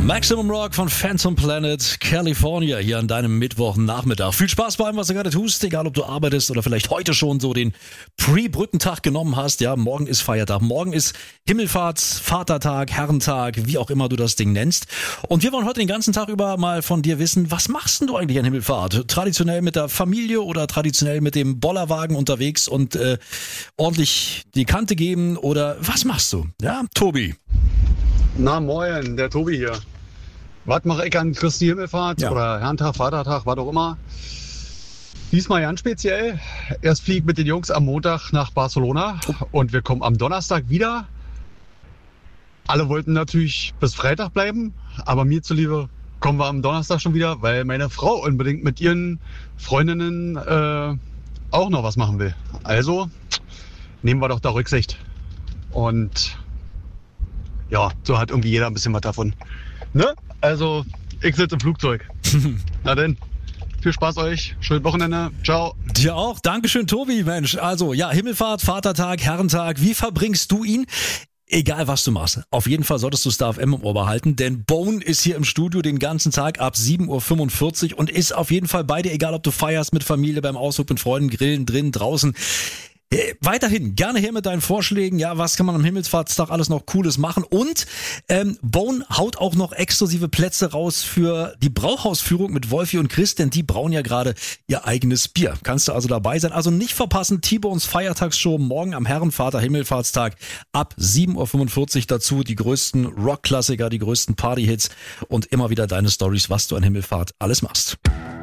Maximum Rock von Phantom Planet, California, hier an deinem Mittwochnachmittag. Viel Spaß bei allem, was du gerade tust, egal ob du arbeitest oder vielleicht heute schon so den Pre-Brückentag genommen hast. Ja, morgen ist Feiertag, morgen ist Himmelfahrt, Vatertag, Herrentag, wie auch immer du das Ding nennst. Und wir wollen heute den ganzen Tag über mal von dir wissen, was machst denn du eigentlich an Himmelfahrt? Traditionell mit der Familie oder traditionell mit dem Bollerwagen unterwegs und ordentlich die Kante geben oder was machst du? Ja, Tobi. Na moin, der Tobi hier. Was mache ich an Christi Himmelfahrt oder Herrentag, Vatertag, was auch immer? Diesmal ganz speziell. Erst fliege ich mit den Jungs am Montag nach Barcelona und wir kommen am Donnerstag wieder. Alle wollten natürlich bis Freitag bleiben, aber mir zuliebe kommen wir am Donnerstag schon wieder, weil meine Frau unbedingt mit ihren Freundinnen auch noch was machen will. Also nehmen wir doch da Rücksicht. Und ja, so hat irgendwie jeder ein bisschen was davon. Ne? Also, ich sitze im Flugzeug. Na denn, viel Spaß euch, schönes Wochenende, ciao. Dir auch, Dankeschön Tobi, Mensch. Also, ja, Himmelfahrt, Vatertag, Herrentag, wie verbringst du ihn? Egal was du machst, auf jeden Fall solltest du Star FM im Ohr behalten, denn Bone ist hier im Studio den ganzen Tag ab 7.45 Uhr und ist auf jeden Fall bei dir, egal ob du feierst mit Familie, beim Ausflug mit Freunden, Grillen, drin, draußen. Weiterhin gerne her mit deinen Vorschlägen. Ja, was kann man am Himmelfahrtstag alles noch Cooles machen? Und Bone haut auch noch exklusive Plätze raus für die Brauhausführung mit Wolfi und Chris, denn die brauen ja gerade ihr eigenes Bier. Kannst du also dabei sein? Also nicht verpassen, T-Bones Feiertagsshow morgen am Herrenvater Himmelfahrtstag ab 7.45 Uhr dazu. Die größten Rock-Klassiker, die größten Party-Hits und immer wieder deine Stories, was du an Himmelfahrt alles machst.